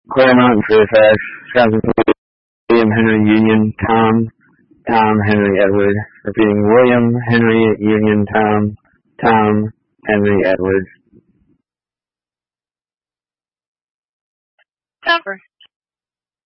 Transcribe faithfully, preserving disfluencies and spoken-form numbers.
Claremont and Fairfax, Wisconsin. William Henry Union Tom, Tom Henry Edward. Repeating, William Henry Union Tom, Tom Henry Edward. Number